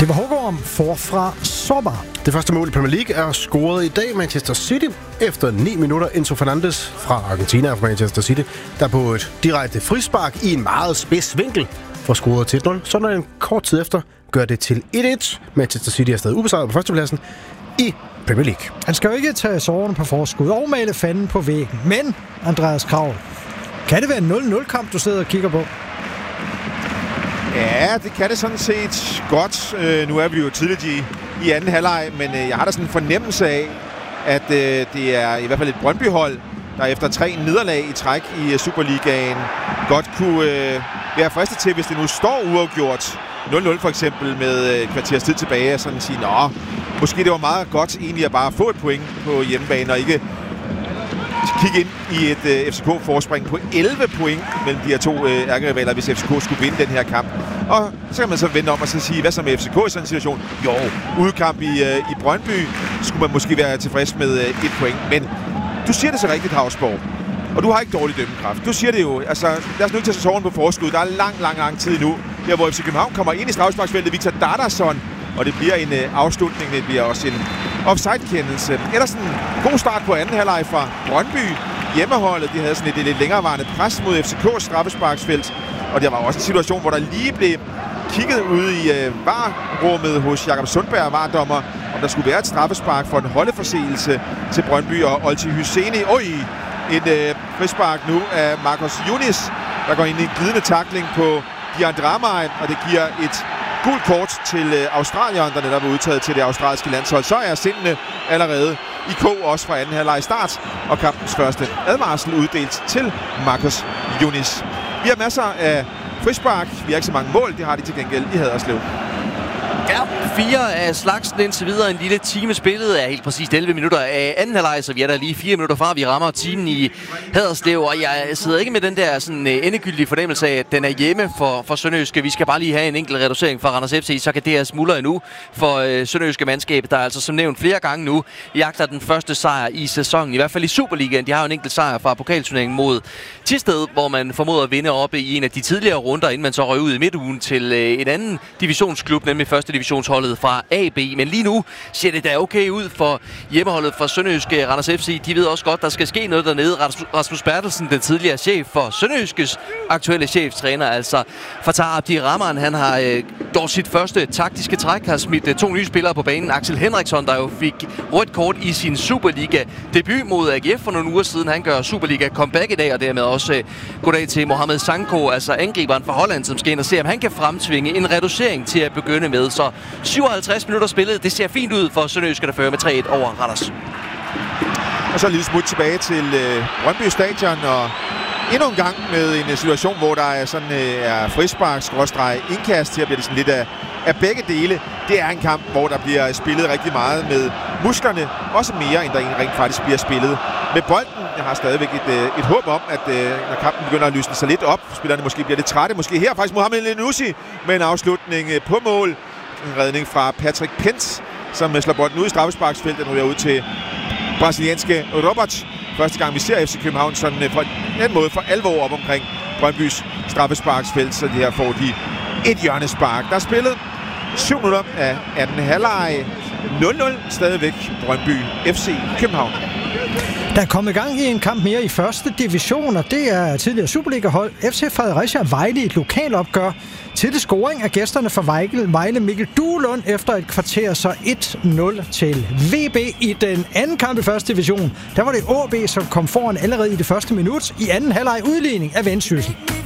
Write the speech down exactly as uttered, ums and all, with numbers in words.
Det var Hågård forfra sårbar. Det første mål i Premier League er scoret i dag. Manchester City efter ni minutter. Enzo Fernandes fra Argentina fra Manchester City, der på et direkte frispark i en meget spids vinkel får scoret til et nul. Så når en kort tid efter gør det til et et. Manchester City er stadig ubesejret på førstepladsen i Premier League. Han skal jo ikke tage sårene på forskud og male fanden på væggen. Men, Andreas Krav, kan det være en nul nul-kamp, du sidder og kigger på? Ja, det kan det sådan set godt. Øh, nu er vi jo tidligt i, i anden halvleg, men øh, jeg har da sådan en fornemmelse af, at øh, det er i hvert fald et Brøndby-hold, der efter tre nederlag i træk i uh, Superligaen godt kunne øh, være fristet til, hvis det nu står uafgjort nul nul for eksempel med øh, kvarters tid tilbage, og sådan sige, nå, måske det var meget godt egentlig at bare få et point på hjemmebane og ikke kigge ind i et øh, F C K-forspring på elleve point mellem de her to øh, ærkerivaler, hvis F C K skulle vinde den her kamp. Og så kan man så vende om og så sige, hvad så med F C K i sådan en situation? Jo, udkamp i, øh, i Brøndby skulle man måske være tilfreds med øh, et point. Men du siger det så rigtigt, Havsborg. Og du har ikke dårlig dømmekraft. Du siger det jo, altså lad os nu ikke tage sæsonen på forskud. Der er lang, lang, lang tid nu, her hvor F C København kommer ind i straffesparksfeltet. Victor Dardasson, og det bliver en øh, afslutning, det bliver også en offside-kendelse. Ellers en god start på anden halvleg fra Brøndby. Hjemmeholdet, de havde sådan et, et lidt længerevarende pres mod F C K's straffesparksfelt. Og der var også en situation, hvor der lige blev kigget ude i øh, varrummet hos Jakob Sundberg, vardommer, om der skulle være et straffespark for en holdeforseelse til Brøndby og Olti Hyseni. Oj, et øh, frispark nu af Marcos Yunis, der går ind i en glidende tackling på Dian Dramay, og det giver et gult kort til øh, Australien, der netop er udtaget til det australske landshold. Så er sindene allerede i K også fra anden halvleg start, og kampens første advarsel uddelt til Marcos Yunis. Vi har masser af frispark. Vi har ikke så mange mål. Det har de til gengæld i Haderslev. Ja, fire af slagsen indtil videre. En lille time spillet er helt præcis elleve minutter af anden halvleg, så vi er der lige fire minutter fra. Vi rammer timen i Haderslev, og jeg sidder ikke med den der sådan endegyldige fornemmelse af, at den er hjemme for, for Sønderjyske. Vi skal bare lige have en enkelt reducering fra Randers F C, så kan det her smuldre endnu for øh, Sønderjyske mandskab, der altså som nævnt flere gange nu jagter den første sejr i sæsonen. I hvert fald i Superligaen. De har jo en enkelt sejr fra pokalturneringen mod Thisted, hvor man formoder at vinde oppe i en af de tidligere runder, inden man så røg ud i midtugen til øh, en anden divisionsklub, nemlig første divisionsholdet fra A B. Men lige nu ser det da okay ud for hjemmeholdet fra Sønderjyske. Randers F C, de ved også godt, der skal ske noget dernede. Rasmus Bertelsen, den tidligere chef for Sønderjyskes aktuelle cheftræner, altså Fatah Abdi Rahman, han har øh, gjort sit første taktiske træk, har smidt øh, to nye spillere på banen. Axel Henriksson, der jo fik rødt kort i sin Superliga-debut mod A G F for nogle uger siden. Han gør Superliga-comeback i dag, og dermed også øh, goddag til Mohamed Sanko, altså angriberen fra Holland, som skal ind og se, om han kan fremtvinge en reducering til at begynde med. Så syvoghalvtreds minutter spillet. Det ser fint ud for Sønderjyske, der fører med tre et over Randers. Og så lige smut tilbage til øh, Brøndby Stadion, og endnu en gang med en situation, hvor der er sådan øh, er frispark, skråstreg, indkast. Her bliver det sådan lidt af, af begge dele. Det er en kamp, hvor der bliver spillet rigtig meget med musklerne. Også mere, end der rent faktisk bliver spillet med bolden. Jeg har stadigvæk et, øh, et håb om, at øh, når kampen begynder at lysne sig lidt op, spillerne måske bliver lidt trætte. Måske her faktisk Mohamed Lenussi med en afslutning øh, på mål. En redning fra Patrick Pence, som slår bolden ud i straffesparksfeltet. Nu er ud til brasilianske Robert. Første gang vi ser F C København sådan på en måde for alvor op omkring Brøndbys straffesparksfelt, så det her får de et hjørnespark. Der er spillet syv minutter af anden halvleg. nul nul stadigvæk Brøndby F C København. Der er kommet gang i en kamp mere i første division, og det er tidligere Superliga-hold F C Fredericia Vejle i et lokalopgør. Til det scoring af gæsterne fra Vejle Mikkel Duelund efter et kvarter, så et nul til V B i den anden kamp i første division. Der var det A B, som kom foran allerede i det første minut i anden halvleg udligning af Vendsyssel.